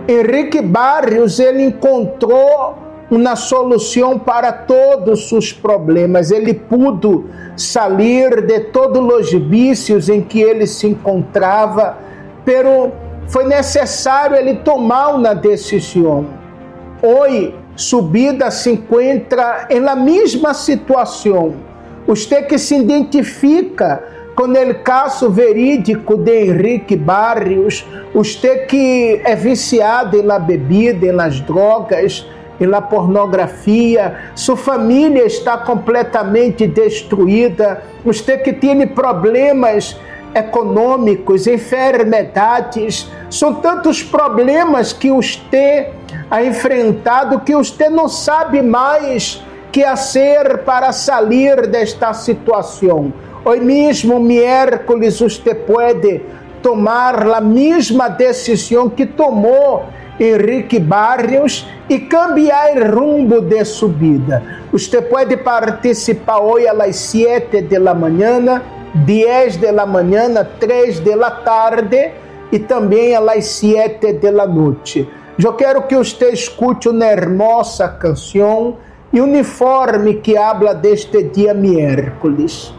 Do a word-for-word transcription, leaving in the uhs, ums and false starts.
Henrique Barrios, ele encontrou uma solução para todos os problemas. Ele pôde sair de todos os vícios em que ele se encontrava, pero foi necessário ele tomar uma decisão. Hoje, sua vida se encontra em la mesma situação. Você que se identifica com o caso verídico de Henrique Barrios, você que é viciado em la bebida, em las drogas, em la pornografia, sua família está completamente destruída, você que tem problemas econômicos, enfermidades, são tantos problemas que você ha enfrentado que você não sabe mais que fazer para sair desta situação. Hoje mesmo, miércoles, você pode tomar a mesma decisão que tomou Henrique Barrios e cambiar o rumbo de sua vida. Você pode participar hoje às sete da manhã, dez da manhã, três da tarde e também às sete da noite. Eu quero que você escute uma hermosa canção e uniforme que habla deste dia miércoles.